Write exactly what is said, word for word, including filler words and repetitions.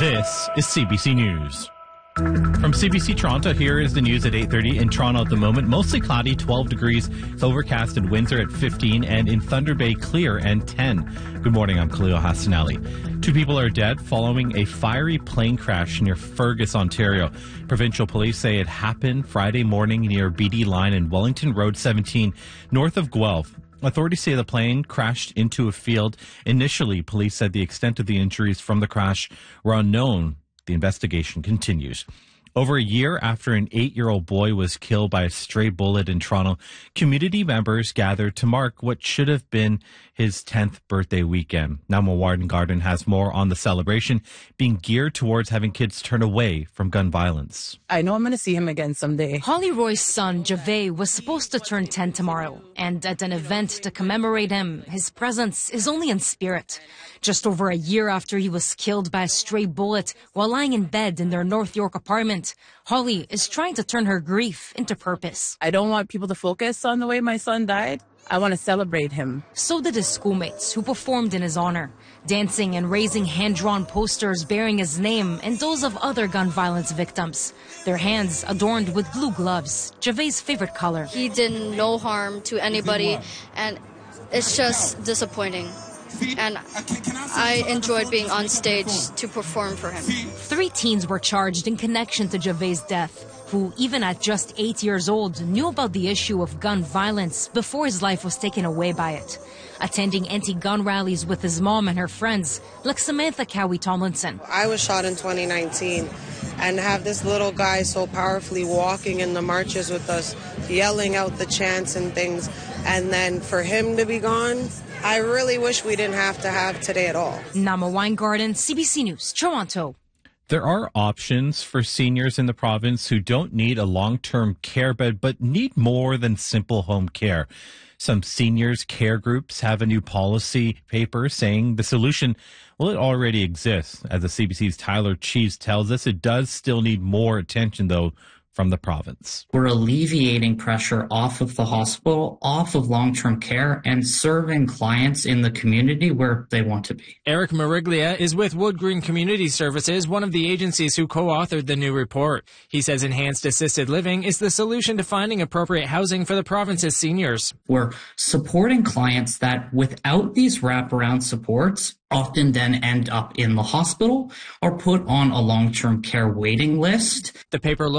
This is C B C News. From C B C Toronto, here is the news at eight thirty. In Toronto at the moment, mostly cloudy, twelve degrees. It's overcast in Windsor at fifteen, and in Thunder Bay, clear and ten. Good morning, I'm Khalil Hassanali. Two people are dead following a fiery plane crash near Fergus, Ontario. Provincial police say it happened Friday morning near B D Line and Wellington Road seventeen, north of Guelph. Authorities say the plane crashed into a field. Initially, police said the extent of the injuries from the crash were unknown. The investigation continues. Over a year after an eight-year-old boy was killed by a stray bullet in Toronto, community members gathered to mark what should have been his tenth birthday weekend. Now, Warden Garden has more on the celebration being geared towards having kids turn away from gun violence. I know I'm going to see him again someday. Holly Roy's son, Javay, was supposed to turn ten tomorrow. And at an event to commemorate him, his presence is only in spirit. Just over a year after he was killed by a stray bullet while lying in bed in their North York apartment, Holly is trying to turn her grief into purpose. I don't want people to focus on the way my son died. I want to celebrate him. So did his schoolmates who performed in his honor, dancing and raising hand-drawn posters bearing his name and those of other gun violence victims. Their hands adorned with blue gloves, Javay's favorite color. He did no harm to anybody, and it's just disappointing. And I enjoyed being on stage to perform for him. Three teens were charged in connection to Javay's death, who, even at just eight years old, knew about the issue of gun violence before his life was taken away by it. Attending anti-gun rallies with his mom and her friends, like Samantha Cowie Tomlinson. I was shot in twenty nineteen, and have this little guy so powerfully walking in the marches with us, yelling out the chants and things, and then for him to be gone, I really wish we didn't have to have today at all. Nama Weingarten, C B C News, Toronto. There are options for seniors in the province who don't need a long-term care bed but need more than simple home care. Some seniors care groups have a new policy paper saying the solution, well, it already exists. As the C B C's Tyler Cheese tells us, it does still need more attention, though, from the province. We're alleviating pressure off of the hospital, off of long-term care, and serving clients in the community where they want to be. Eric Mariglia is with Wood Green Community Services, one of the agencies who co-authored the new report. He says enhanced assisted living is the solution to finding appropriate housing for the province's seniors. We're supporting clients that without these wraparound supports often then end up in the hospital or put on a long-term care waiting list. The paper looks